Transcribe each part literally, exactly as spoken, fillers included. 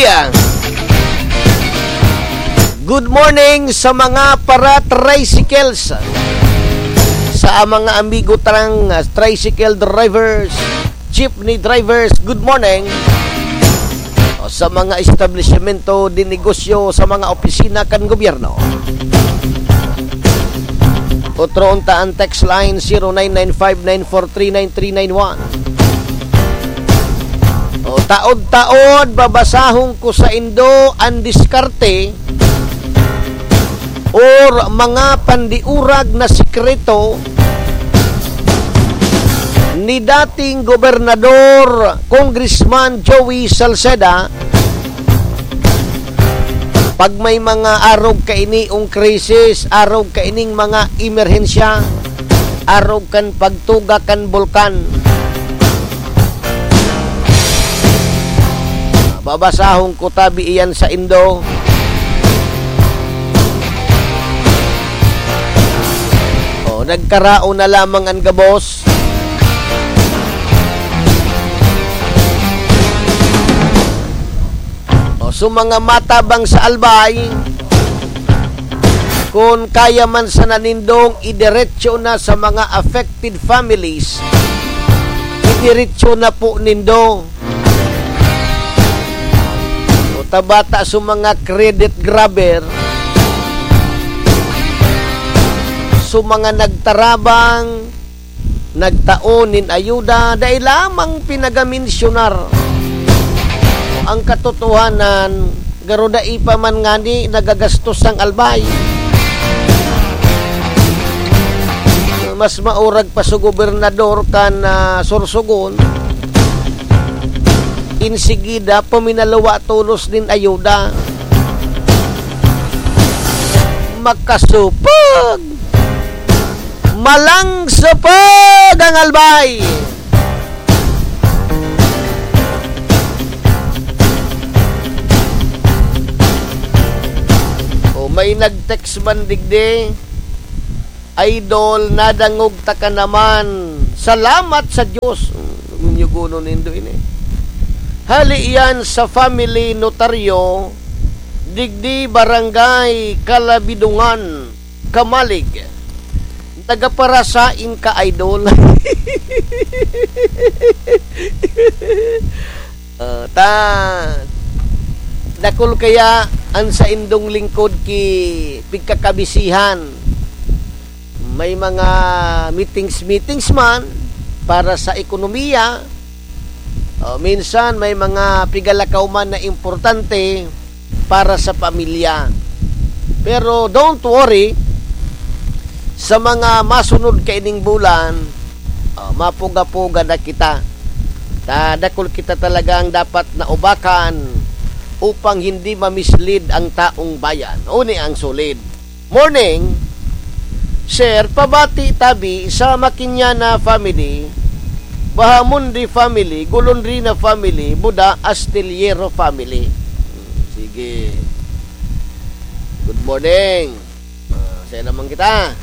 Good morning sa mga para tricycles, sa mga amigo tarang uh, tricycle drivers, jeepney drivers, good morning. O, sa mga establishmento di negosyo, sa mga opisina kan gobyerno. Otro untaan text line zero nine nine five nine four three nine three nine one. O, taod-taod babasahon ko sa Indo ang diskarte or mga pandiurag na sikreto ni dating gobernador Congressman Joey Salceda pag may mga araw kainiong krisis, araw kaining mga emerhensya, araw kan pagtuga kan bulkan. Babasahon ko tabi iyan sa Indo. O, nagkarao na lamang ang gabos. O, so mga matabang sa albay, kung kaya man sa nanindong, idiretso na sa mga affected families, idiretso na po nindo. Tabata sa mga credit grabber, sa mga nagtarabang, nagtaonin ayuda, dahil lamang pinagaminsionar. Ang katotohanan, garuda ipa man ngani, nagagastos ang albay. Mas maurag pa sa gobernador kan uh, Sorsogon, insigida paminalawa tulos din ayuda, makasupag malang supag ang albay. O, may nag-text man digde, idol nadangog ta ka naman, salamat sa Diyos. Nyuguno nindo ini. Hali iyan sa family notaryo, digdi barangay Kalabidungan, Kamalig. Nagaparasain ka, idol. uh, ta dakol kaya ang sa indong lingkod ki pigkakabisihan. May mga meetings-meetings man para sa ekonomiya. Uh, minsan may mga pigalakaw man na importante para sa pamilya. Pero don't worry, sa mga masunod kaining bulan, uh, mapuga-puga na kita. Dadakol kita talagang dapat na ubakan upang hindi mamislead ang taong bayan. Uni ang solid. Morning, sir, pabati tabi sa Makinyana family, Bahamundi family, Golondrina family, Buda Astillero family. Sige. Good morning. Uh, saya naman kita.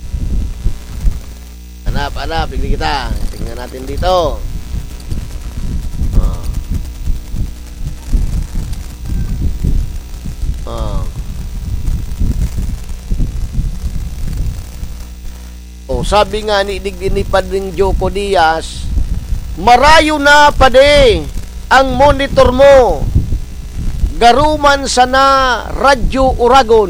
Hanap, hanap, bigli kita. Tingnan natin dito. Uh. Uh. Oh, sabi nga ni Digini Padring Joko Diaz, marayo na pade ang monitor mo. Garuman sana Radyo Uragon.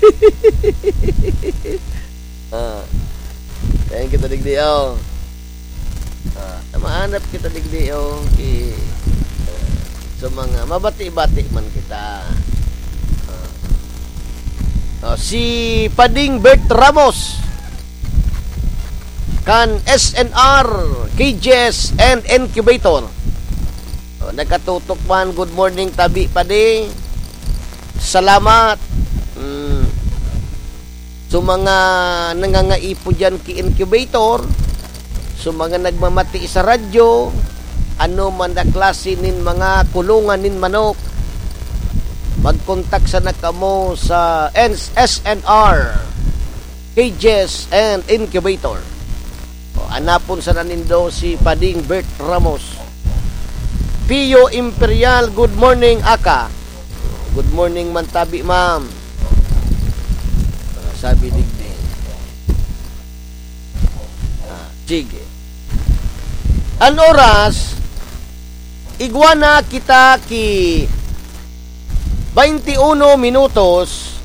ah. Kaya kita digdi oh. Ah, maanap kita digdi oh. Okay. Uh, so mga mabati-bati man kita. Ah. Uh, si Pading Bert Ramos kan S N R, K J S, and Incubator. O, nagkatutok man, good morning tabi padi. Salamat. Mm. So mga nangangaipo dyan ki Incubator, so mga nagmamati sa radyo, ano man na klase nin mga kulungan nin manok, mag-contact sa nakamo sa S N R, K J S, and Incubator. Anapon sa nanindo si Pading Bert Ramos. Pio Imperial, good morning Aka. Good morning man tabi, ma'am. Uh, sabi digdi. Ah, sige. An oras, iguana kita ki twenty-one minutos,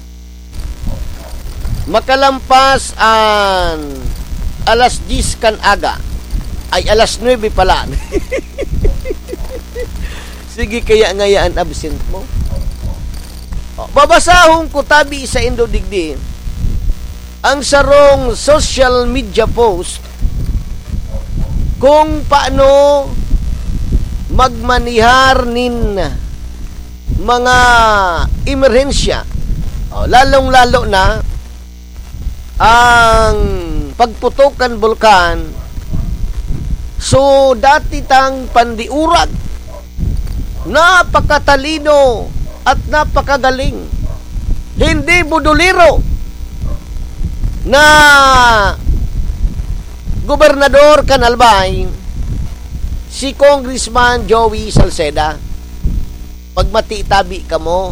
makalampas ang alas diyes kan aga. Ay, alas nuwebe pala. Sige, kaya ngayaan absent mo. O, babasahon ko tabi sa Indodigdi ang sarong social media post kung paano magmanihar nin mga emerhensya. O, lalong-lalo na ang pagputukan bulkan. So, dati tang pandiurag, napakatalino at napakagaling. Hindi buduliro na gobernador Kanalbay, si Congressman Joey Salceda. Pagmati tabi ka mo.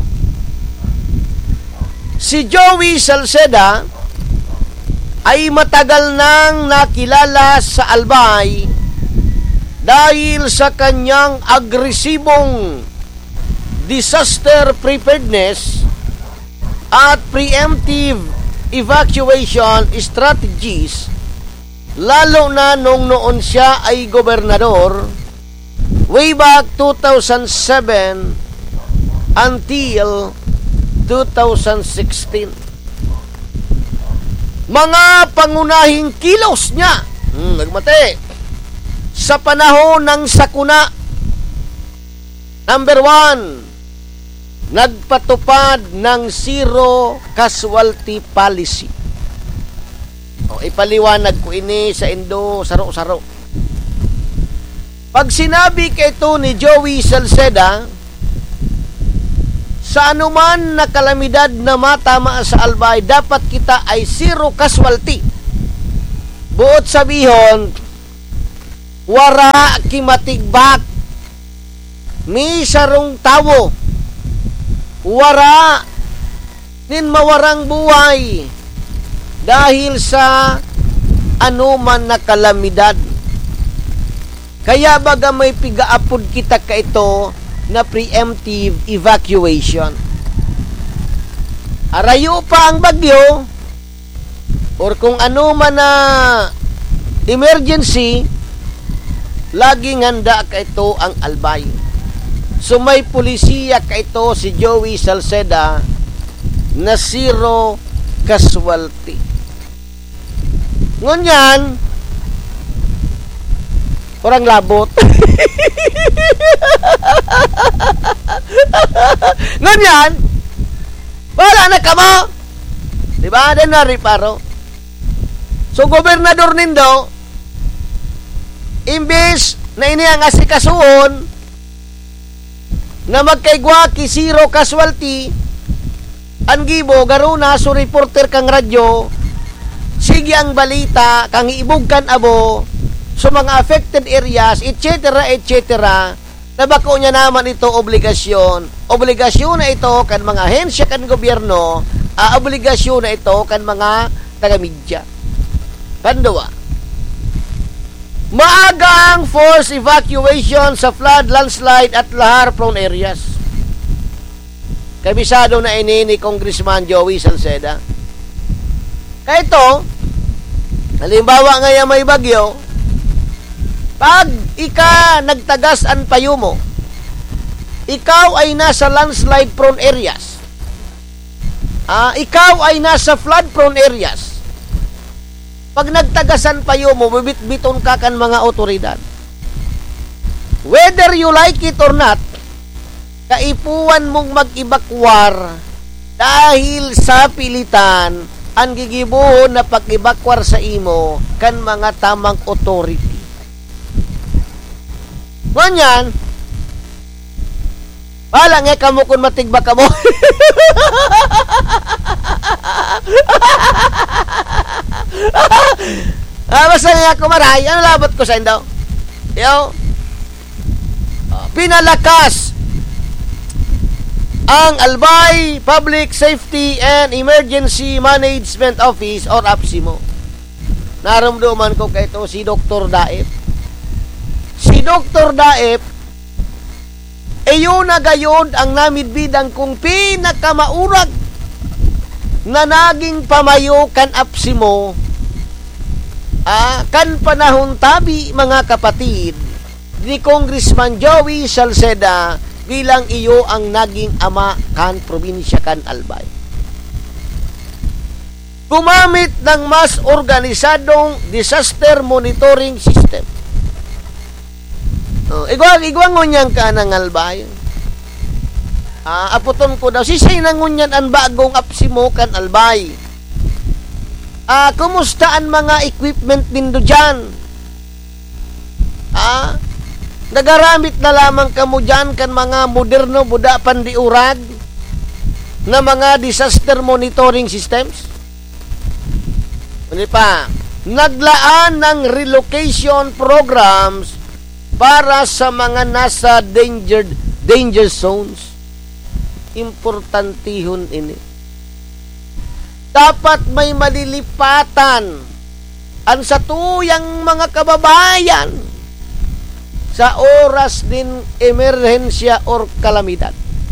Si Joey Salceda ay matagal nang nakilala sa Albay dahil sa kanyang agresibong disaster preparedness at preemptive evacuation strategies, lalo na nung noon siya ay gobernador way back two thousand seven until two thousand sixteen. Mga pangunahing kilos niya, hmm, nagmate, sa panahon ng sakuna. Number one, nagpatupad ng zero casualty policy. O, ipaliwanag ko ini sa Indo, saro-saro. Pag sinabi ka ito ni Joey Salceda, sa anuman na kalamidad na matama sa Albay, dapat kita ay zero casualty. Buot sabihon, wara kimatigbak, mi sarong tawo, wara nin mawarang buhay dahil sa anuman na kalamidad. Kaya baga may pigaapod kita ka ito na preemptive evacuation. Arayo pa ang bagyo or kung ano man na emergency, laging handa ka ito ang Albay. So may pulisiya ka ito si Joey Salceda na zero casualty. Ngunyan, orang labot. Ngunyan, wala na ka mo. Diba? Den na riparo. So, gobernador nindo, imbis na ini ang asikasuon na magkaigwa ki zero casualty, ang gibo, garuna, so reporter kang radyo, sige ang balita, kang iibog kan abo, so mga affected areas, et cetera, et cetera, nabako niya naman ito obligasyon. Obligasyon na ito kan mga ahensya kan gobyerno, uh, obligasyon na ito kan mga taga-media. Pandawa, maagang force evacuation sa flood, landslide at lahar-prone areas. Kabisado na ini ni Congressman Joey Salceda. Kaya ito, halimbawa ngayon may bagyo, pag ika nagtagas ang payo mo, ikaw ay nasa landslide prone areas, ah, ikaw ay nasa flood prone areas, pag nagtagasan payo mo, bibit-biton ka kan mga otoridad. Whether you like it or not, kaipuan mong mag-ibakwar dahil sa pilitan ang gigibuhon na pag-ibakwar sa imo kan mga tamang authority. Ganyan, wala nga kamo kung matigba ka mo. Ah, basta nga ako maray. Ano labot ko sa indo? Yo, pinalakas ang Albay Public Safety and Emergency Management Office or APSIMO. Naramdaman ko kay ito si Doktor Daep. Si Doktor Daep, ayo na gayod ang namidbidang kung pinakamaurag na naging pamayo kan APSIMO, ah, kan panahon tabi mga kapatid ni Congressman Joey Salceda bilang iyo ang naging ama kan probinsya kan Albay. Gumamit ng mas organisadong disaster monitoring system. Oh, igwang igwang ngunyan ka ng Albay. Ah, aputon ko daw sisay nang ngunyan ang bagong APSIMO kan Albay. Ah, kumusta ang mga equipment nindo diyan? Ah, nagaramit na lamang kamo dyan kan mga moderno buda pandiurag na mga disaster monitoring systems. Ano pa? Naglaan ng relocation programs para sa mga nasa danger danger zones. Importantihon ini. Dapat may malilipatan ang sa tuyang mga kababayan sa oras din emerhensya or kalamidad.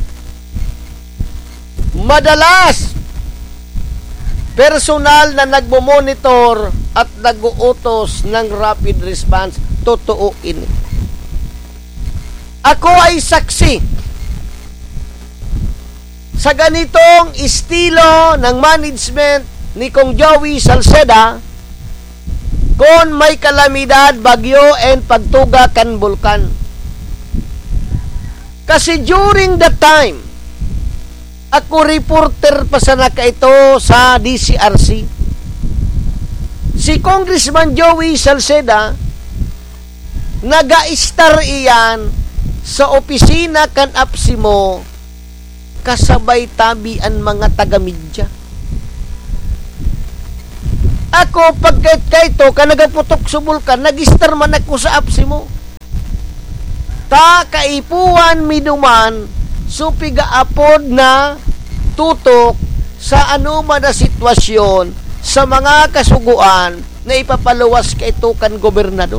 Madalas, personal na nagmo-monitor at nag-uutos ng rapid response, totoo ini. Ako ay saksi sa ganitong estilo ng management ni Kong Joey Salceda kung may kalamidad, bagyo, and pagtuga kan bulkan. Kasi during that time, ako reporter pa sa naka ito sa D C R C. Si Congressman Joey Salceda, naga-star iyan sa opisina kan APSIMO kasabay tabi ang mga taga-media. Ako, pagkait kaito, ka nagaputok subul ka, nag-star man ako sa APSIMO. Ta, kaipuan miduman, supiga apod na tutok sa anuman na sitwasyon sa mga kasuguan na ipapaluwas kaito kan gobernador.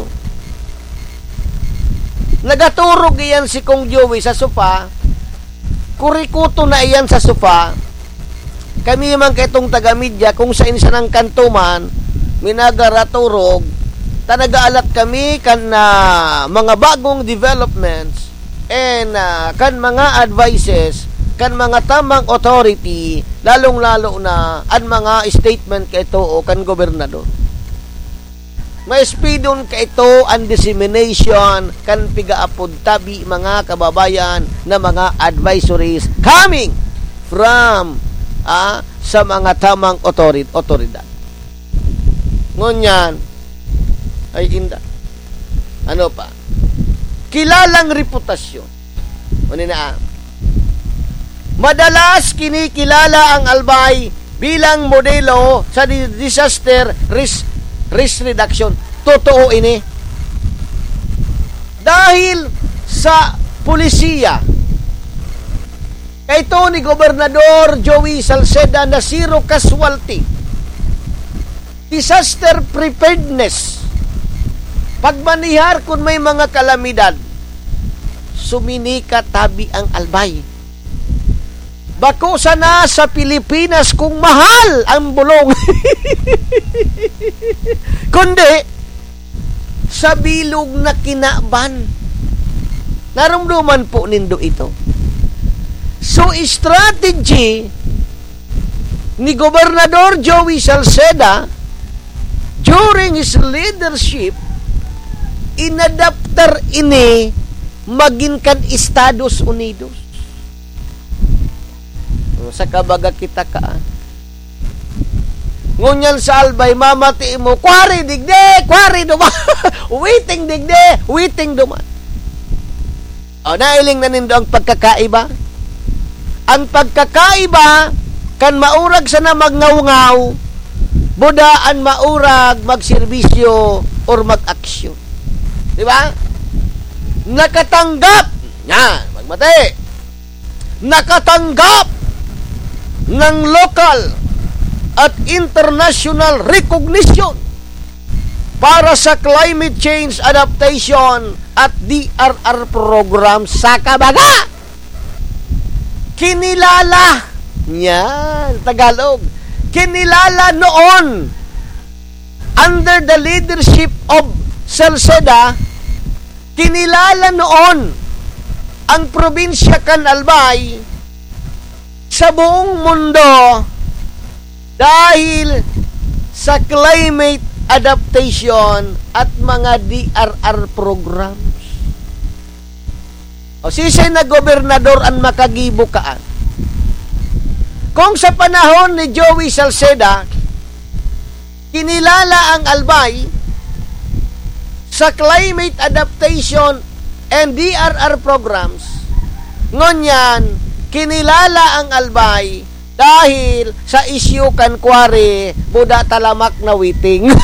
Nagaturog iyan si Kong Joey sa sofa, kurikuto na iyan sa sofa. Kami man kaitong taga-media, kung sa insa ng kantuman, minagaraturog, tanagaalat kami kan na uh, mga bagong developments and uh, kan mga advices, kan mga tamang authority, lalong-lalo na ang mga statement kaito o kan gobernador. May speedon kaito ang dissemination kan pigaapod tabi mga kababayan na mga advisories coming from Ah, sa mga tamang otorid, otoridad. Ngunyan, ay inda. Ano pa? Kilalang reputasyon. Ano na? Madalas kinikilala ang Albay bilang modelo sa disaster risk, risk reduction. Totoo ini. Dahil sa pulisiya, ito ni Gobernador Joey Salceda na zero casualty, disaster preparedness, pagmanihar kung may mga kalamidad, suminika tabi ang Albay. Bako sana sa Pilipinas kung mahal ang bulong. Kundi sa bilog na kinaban. Narumduman po nindo ito. So, strategy ni Gobernador Joey Salceda during his leadership, inadapter ini maging kan Estados Unidos. Sa kabaga kita kaan. Ngunyan sa Albay, mamati mo, kwari digde, kwari duman. Waiting digde, waiting duman. O, nailing na nindo ang pagkakaiba. Ang pagkakaiba kan maurag sana magngaw-ngaw, budaan maurag magserbisyo or mag-aksyon. Di ba? Nakatanggap. Yan, magmati. nakatanggap ng local at international recognition para sa climate change adaptation at D R R program sa kabaga. Kinilala niya, Tagalog, kinilala noon under the leadership of Salceda, kinilala noon ang probinsya Canalbay sa buong mundo dahil sa climate adaptation at mga D R R programs. O sisay na gobernador ang makagibukaan. Kung sa panahon ni Joey Salceda, kinilala ang Albay sa climate adaptation and D R R programs, ngunyan, kinilala ang Albay dahil sa issue kankwari buda talamak na witing.